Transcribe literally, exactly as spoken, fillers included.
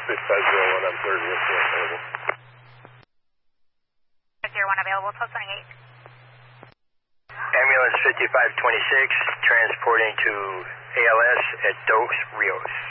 fifty-five zero one, I'm third, what's available? zero one available, twelve twenty-eight. Ambulance fifty-five twenty-six, transporting to A L S at Dos Rios.